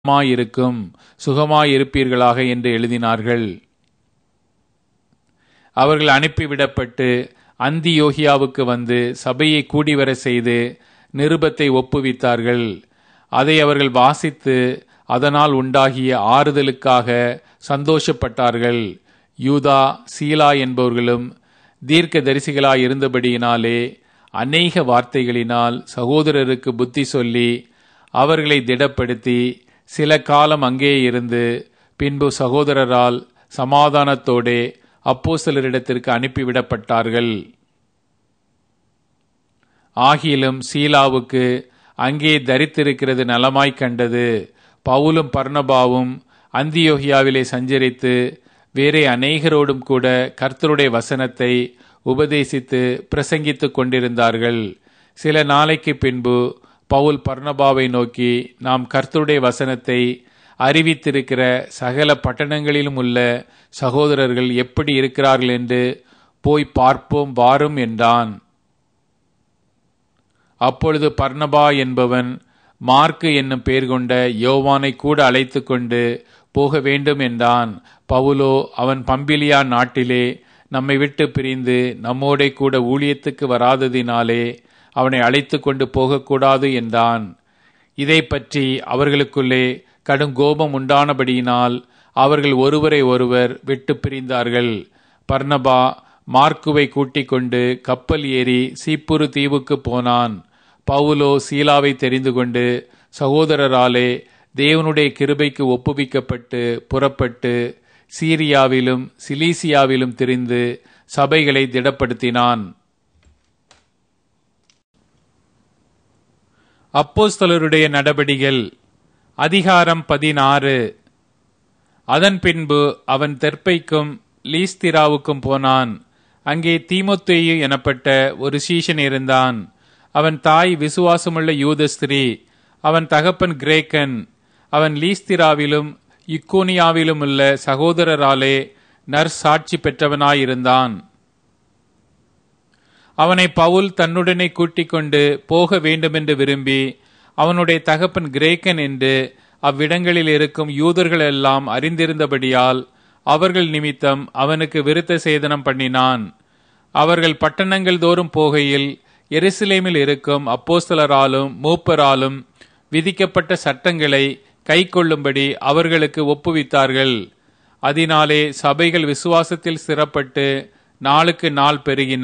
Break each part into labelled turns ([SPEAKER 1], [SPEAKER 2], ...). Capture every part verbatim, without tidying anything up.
[SPEAKER 1] மாயிருக்கும் சுகமாயிருப்பீர்களாக என்று எழுதினார்கள். அவர்கள் அனுப்பிவிடப்பட்டு அந்தியோகியாவுக்கு வந்து சபையை கூடிவர செய்து நிருபத்தை ஒப்புவித்தார்கள். அதை அவர்கள் வாசித்து அதனால் உண்டாகிய ஆறுதலுக்காக சந்தோஷப்பட்டார்கள். யூதா, சீலா என்பவர்களும் தீர்க்க தரிசிகளாய் இருந்தபடியினாலே அநேக வார்த்தைகளினால் சகோதரருக்கு புத்தி சொல்லி அவர்களை திடப்படுத்தி சில காலம் அங்கே இருந்து பின்பு சகோதரரால் சமாதானத்தோடே அப்போஸ்தலரிடத்திற்கு அனுப்பிவிடப்பட்டார்கள். ஆகிலும் சீலாவுக்கு அங்கே தரித்திருக்கிறது நலமாய் கண்டது. பவுலும் பர்னபாவும் அந்தியோகியாவிலே சஞ்சரித்து வேறே அநேகரோடும் கூட கர்த்தருடைய வசனத்தை உபதேசித்து பிரசங்கித்துக் கொண்டிருந்தார்கள். சில நாளைக்கு பின்பு பவுல் பர்னபாவை நோக்கி, நாம் கர்த்தருடைய வசனத்தை அறிவித்திருக்கிற சகல பட்டணங்களிலும் உள்ள சகோதரர்கள் எப்படி இருக்கிறார்கள் என்று போய் பார்ப்போம் வாரும் என்றான். அப்பொழுது பர்னபா என்பவன் மார்க்கு என்னும் பெயர் கொண்ட யோவானை கூட அழைத்து கொண்டு போக வேண்டும் என்றான். பவுலோ, அவன் பம்பிலியா நாட்டிலே நம்மை விட்டு பிரிந்து நம்மோடே கூட ஊழியத்துக்கு வராததினாலே அவனை அழைத்து கொண்டு போகக்கூடாது என்றான். இதை பற்றி அவர்களுக்குள்ளே கடும் கோபம் உண்டானபடியினால் அவர்கள் ஒருவரை ஒருவர் விட்டு பிரிந்தார்கள். பர்னபா மார்க்குவை கூட்டிக் கொண்டு கப்பல் ஏறி சீப்புரு தீவுக்கு போனான். பவுலோ சீலாவை தெரிந்து கொண்டு சகோதரராலே தேவனுடைய கிருபைக்கு ஒப்புவிக்கப்பட்டு புறப்பட்டு சீரியாவிலும் சிலீசியாவிலும் திரிந்து சபைகளை திடப்படுத்தினான். அப்போஸ்தலருடைய நடபடிகள் அதிகாரம் பதினாறு. அதன் பின்பு அவன் தெர்பைக்கும் லீஸ்திராவுக்கும் போனான். அங்கே தீமோத்தேயு எனப்பட்ட ஒரு சீஷன் இருந்தான். அவன் தாய் விசுவாசமுள்ள யூத ஸ்திரீ, அவன் தகப்பன் கிரேக்கன். அவன் லீஸ்திராவிலும் இக்கோனியாவிலும் உள்ள சகோதரராலே நற்சாட்சி பெற்றவனாயிருந்தான். அவனை பவுல் தன்னுடனே கூட்டிக் கொண்டு போக வேண்டுமென்று விரும்பி, அவனுடைய தகப்பன் கிரேக்கன் என்று அவ்விடங்களில் இருக்கும் யூதர்கள் எல்லாம் அறிந்திருந்தபடியால் அவர்கள் நிமித்தம் அவனுக்கு விருத்த சேதனம் பண்ணினான். அவர்கள் பட்டணங்கள் தோறும் போகையில் எருசலேமில் இருக்கும் அப்போஸ்தலராலும் மூப்பராலும் விதிக்கப்பட்ட சட்டங்களை கை கொள்ளும்படி அவர்களுக்கு ஒப்புவித்தார்கள். அதனாலே சபைகள் விசுவாசத்தில் ஸ்திரப்பட்டு நாளுக்கு நாள் பெருகின.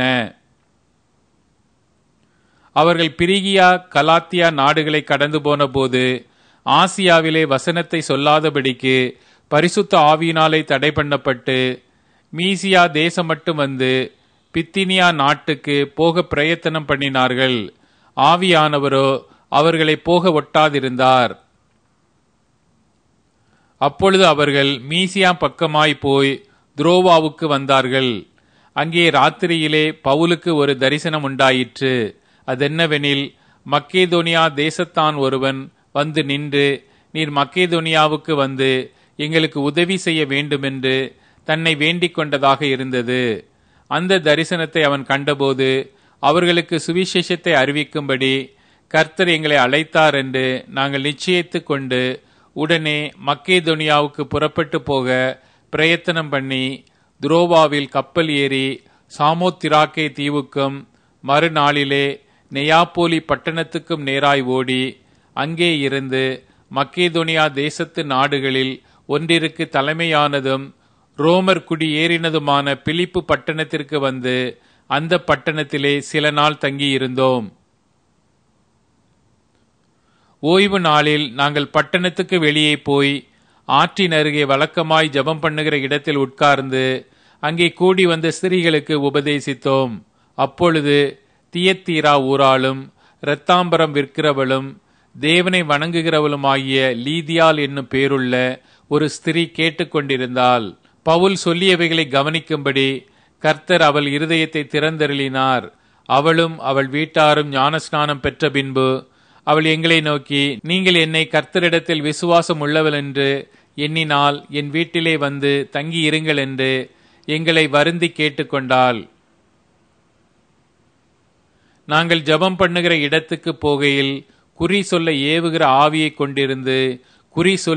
[SPEAKER 1] அவர்கள் பிரிகியா கலாத்தியா நாடுகளை கடந்து போன போது ஆசியாவிலே வசனத்தை சொல்லாதபடிக்கு பரிசுத்த ஆவியினாலே தடை பண்ணப்பட்டு மீசியா தேசம் மட்டும் வந்து பித்தினியா நாட்டுக்கு போக பிரயத்தனம் பண்ணினார்கள். ஆவியானவரோ அவர்களை போக ஒட்டாதிருந்தார். அப்பொழுது அவர்கள் மீசியா பக்கமாய் போய் துரோவாவுக்கு வந்தார்கள். அங்கே ராத்திரியிலே பவுலுக்கு ஒரு தரிசனம் உண்டாயிற்று. அதென்னவெனில், மக்கேதோனியா தேசத்தான் ஒருவன் வந்து நின்று, நீர் மக்கேதோனியாவுக்கு வந்து எங்களுக்கு உதவி செய்ய வேண்டுமென்று தன்னை வேண்டிக் கொண்டதாக இருந்தது. அந்த தரிசனத்தை அவன் கண்டபோது அவர்களுக்கு சுவிசேஷத்தை அறிவிக்கும்படி கர்த்தர் எங்களை அழைத்தார் என்று நாங்கள் நிச்சயித்து கொண்டு உடனே மக்கேதோனியாவுக்கு புறப்பட்டு போக பிரயத்தனம் பண்ணி துரோவாவில் கப்பல் ஏறி சாமோத்திராக்கே தீவுக்கும் மறுநாளிலே நெயாப்போலி பட்டணத்துக்கும் நேராய் ஓடி அங்கே இருந்து மக்கேதோனியா தேசத்து நாடுகளில் ஒன்றிற்கு தலைமையானதும் ரோமர் குடி ஏறினதுமான பிலிப்பு பட்டணத்திற்கு வந்து அந்த பட்டணத்திலே சில நாள் தங்கியிருந்தோம். ஓய்வு நாளில் நாங்கள் பட்டணத்துக்கு வெளியே போய் ஆற்றின் அருகே வழக்கமாய் ஜெபம் பண்ணுகிற இடத்தில் உட்கார்ந்து அங்கே கூடி வந்த ஸ்திரீகளுக்கு உபதேசித்தோம். அப்பொழுது தியத்தீரா ஊராளும் இரத்தாம்பரம் விற்கிறவளும் தேவனை வணங்குகிறவளுமாகிய லீதியாள் என்னும் பேருள்ள ஒரு ஸ்திரீ கேட்டுக்கொண்டிருந்தாள். பவுல் சொல்லியவைகளை கவனிக்கும்படி கர்த்தர் அவள் இருதயத்தை திறந்தருளினார். அவளும் அவள் வீட்டாரும் ஞானஸ்நானம் பெற்ற பின்பு அவள் எங்களை நோக்கி, நீங்கள் என்னை கர்த்தரிடத்தில் விசுவாசம் உள்ளவள் என்று எண்ணினால் என் வீட்டிலே வந்து தங்கி இருங்கள் என்று எங்களை வருந்தி கேட்டுக்கொண்டாள். நாங்கள் ஜெபம் பண்ணுகிற இடத்துக்கு போகையில் குறி சொல்ல ஏவுகிற ஆவியை கொண்டிருந்து குறி சொல்லி